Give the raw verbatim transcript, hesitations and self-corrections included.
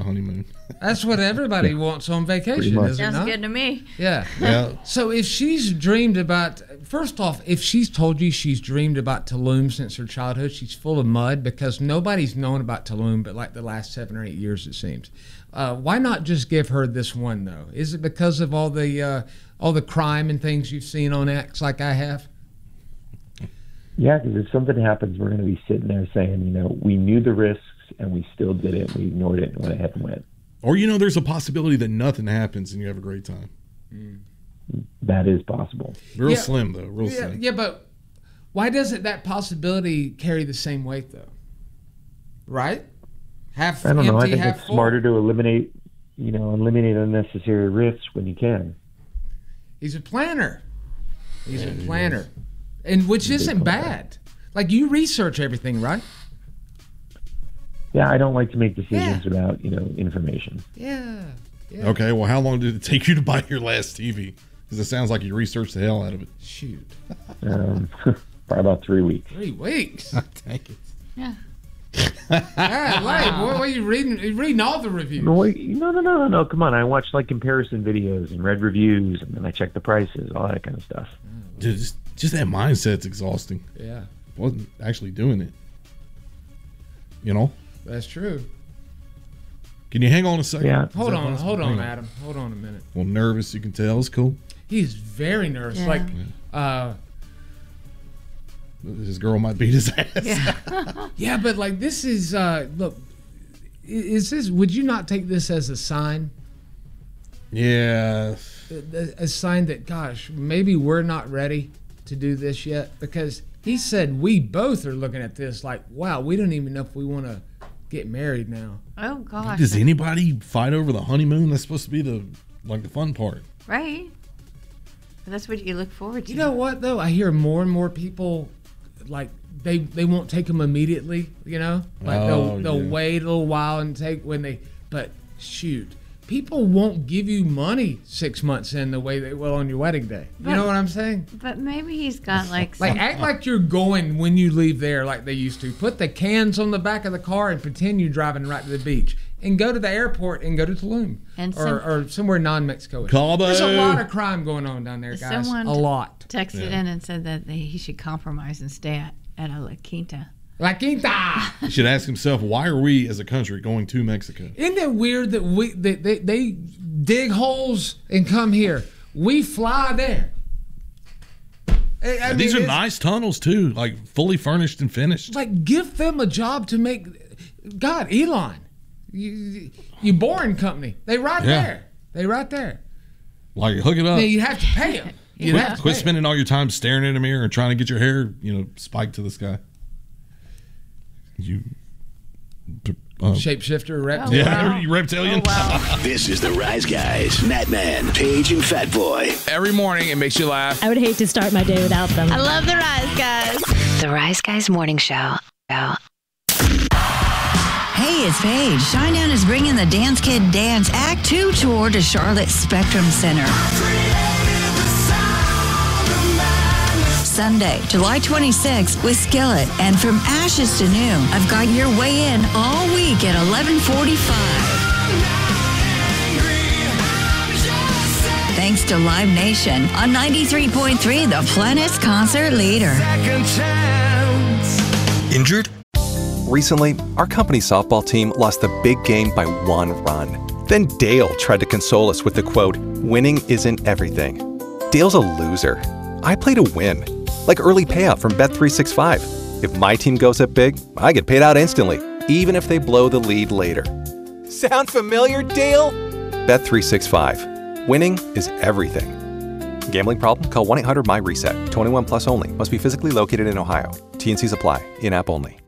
honeymoon. That's what everybody Yeah. wants on vacation, is it Sounds not? good to me. Yeah. Yeah. So if she's dreamed about, first off, if she's told you she's dreamed about Tulum since her childhood, she's full of mud because nobody's known about Tulum but like the last seven or eight years, it seems. Uh, why not just give her this one, though? Is it because of all the uh, all the crime and things you've seen on X like I have? Yeah, because if something happens, we're going to be sitting there saying, you know, we knew the risks and we still did it. We ignored it and went ahead and went. Or, you know, there's a possibility that nothing happens and you have a great time. That is possible. Real Yeah. slim, though. Real Yeah, slim. yeah, but why doesn't that possibility carry the same weight, though? Right? Half I don't empty, know. I think half it's full. smarter to eliminate, you know, eliminate unnecessary risks when you can. He's a planner. He's a planner, and which isn't bad. Like you research everything, right? Yeah, I don't like to make decisions Yeah. without, you know, information. Yeah. yeah. Okay, well, how long did it take you to buy your last T V? Because it sounds like you researched the hell out of it. Shoot. Um, probably about three weeks. Three weeks. Take it. Yeah. Yeah, like, what, what are you reading? You're reading all the reviews. No, wait, no, no, no, no, no. Come on. I watched like comparison videos and read reviews, and then I checked the prices, all that kind of stuff. Dude, just, just that mindset's exhausting. Yeah, Wasn't actually doing it. You know? that's true. Can you hang on a second? Yeah. Hold Is that on, possible? hold on, Hang Adam. Hold on a minute. Well, nervous, you can tell. It's cool. He's very nervous. Yeah. Like, uh, His girl might beat his ass. Yeah. yeah, but like this is uh, look. i- Is this? Would you not take this as a sign? Yeah. A, a sign that, gosh, maybe we're not ready to do this yet? Because he said we both are looking at this like, wow, we don't even know if we want to get married now. Oh gosh. Does anybody fight over the honeymoon? That's supposed to be the like the fun part. Right. But that's what you look forward to. You know what though? I hear more and more people like they they won't take them immediately. You know, like Oh, they'll they'll yeah. wait a little while and take when they. But shoot, people won't give you money six months in the way they will on your wedding day. You know But- what I'm saying? But maybe he's got like Like some, act like you're going when you leave there, like they used to. Put the cans on the back of the car and pretend you're driving right to the beach, and go to the airport and go to Tulum And or, some- or somewhere non-Mexico. Cabo. There's a lot of crime going on down there, guys. Someone- a lot. texted Yeah. in and said that they, he should compromise and stay at, at a La Quinta. La Quinta. He should ask himself, why are we as a country going to Mexico? Isn't it weird that we that they, they dig holes and come here? We fly there. I- I These mean, are it's nice tunnels too, like fully furnished and finished. Like, give them a job to make. God, Elon, you, you boring company. They right Yeah. there. They right there. Like hook it up. Now you have to pay them. You Quit, have to quit pay 'em. spending all your time staring in a mirror and trying to get your hair, you know, spiked to the sky. You, uh, Shapeshifter, reptile. yeah, Wow. you reptilian. Oh, wow. This is the Rise Guys, Nat Man, Paige, and Fat Boy. Every morning it makes you laugh. I would hate to start my day without them. I love the Rise Guys. The Rise Guys Morning Show. Show. Hey, it's Paige. Shinedown is bringing the Dance Kid Dance Act two tour to Charlotte Spectrum Center. Sunday, July twenty-sixth with Skillet. And From Ashes to New, I've got your way in all week at eleven forty-five. Thanks to Live Nation on ninety-three point three, the Planet's concert leader. Injured? Recently, our company softball team lost the big game by one run. Then Dale tried to console us with the quote, "Winning isn't everything." Dale's a loser. I play to win. Like early payout from Bet three sixty-five. If my team goes up big, I get paid out instantly, even if they blow the lead later. Sound familiar, Dale? Bet three sixty-five. Winning is everything. Gambling problem? Call one eight hundred M Y RESET. twenty-one plus only. Must be physically located in Ohio. T N Cs apply. In-app only.